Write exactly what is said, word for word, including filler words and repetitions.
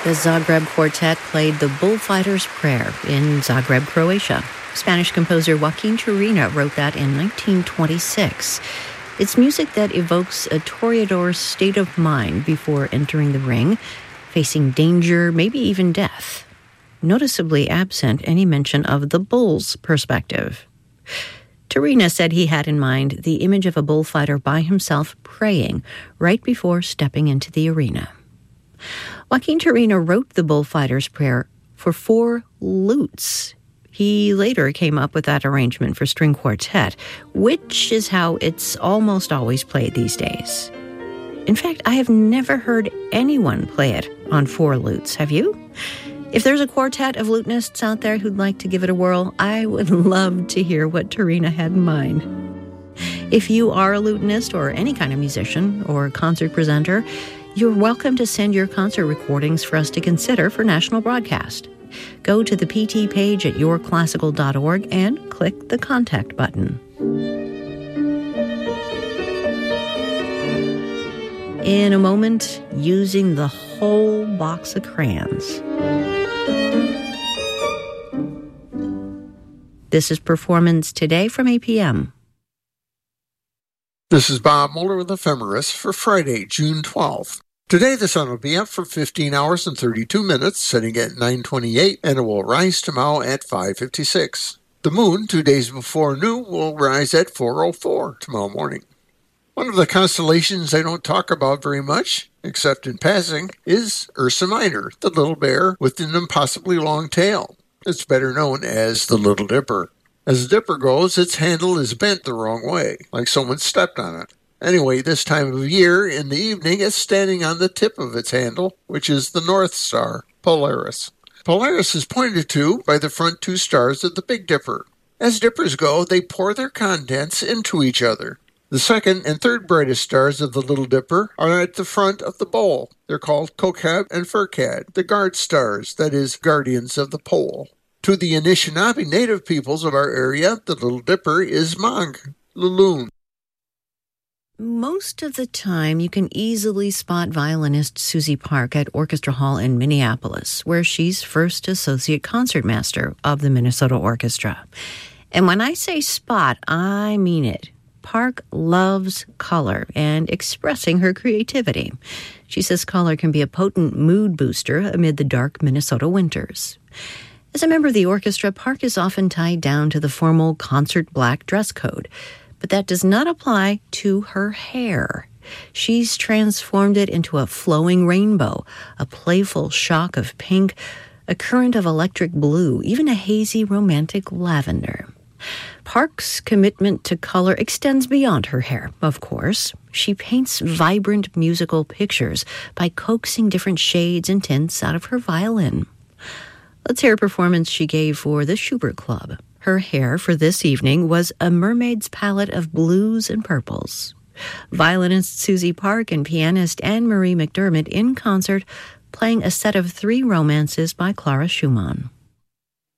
The Zagreb Quartet played the Bullfighter's Prayer in Zagreb, Croatia. Spanish composer Joaquin Turina wrote that in nineteen twenty-six. It's music that evokes a toreador's state of mind before entering the ring, facing danger, maybe even death. Noticeably absent any mention of the bull's perspective. Turina said he had in mind the image of a bullfighter by himself praying right before stepping into the arena. Joaquin Turina wrote the Bullfighter's Prayer for four lutes. He later came up with that arrangement for string quartet, which is how it's almost always played these days. In fact, I have never heard anyone play it on four lutes. Have you? If there's a quartet of lutenists out there who'd like to give it a whirl, I would love to hear what Turina had in mind. If you are a lutenist or any kind of musician or concert presenter, you're welcome to send your concert recordings for us to consider for national broadcast. Go to the P T page at your classical dot org and click the contact button. In a moment, using the whole box of crayons. This is Performance Today from A P M. This is Bob Mueller with Ephemeris for Friday, June twelfth. Today the sun will be up for fifteen hours and thirty-two minutes, setting at nine twenty-eight, and it will rise tomorrow at five fifty-six. The moon, two days before noon, will rise at four oh four tomorrow morning. One of the constellations I don't talk about very much, except in passing, is Ursa Minor, the little bear with an impossibly long tail. It's better known as the Little Dipper. As the dipper goes, its handle is bent the wrong way, like someone stepped on it. Anyway, this time of year, in the evening, it's standing on the tip of its handle, which is the North Star, Polaris. Polaris is pointed to by the front two stars of the Big Dipper. As dippers go, they pour their contents into each other. The second and third brightest stars of the Little Dipper are at the front of the bowl. They're called Kokeb and Furcad, the guard stars, that is, guardians of the pole. To the Anishinaabe native peoples of our area, the Little Dipper is Mang, the loon. Most of the time, you can easily spot violinist Susie Park at Orchestra Hall in Minneapolis, where she's first associate concertmaster of the Minnesota Orchestra. And when I say spot, I mean it. Park loves color and expressing her creativity. She says color can be a potent mood booster amid the dark Minnesota winters. As a member of the orchestra, Park is often tied down to the formal concert black dress code, but that does not apply to her hair. She's transformed it into a flowing rainbow, a playful shock of pink, a current of electric blue, even a hazy romantic lavender. Park's commitment to color extends beyond her hair, of course. She paints vibrant musical pictures by coaxing different shades and tints out of her violin. Let's hear a performance she gave for the Schubert Club. Her hair for this evening was a mermaid's palette of blues and purples. Violinist Susie Park and pianist Anne-Marie McDermott in concert, playing a set of three romances by Clara Schumann.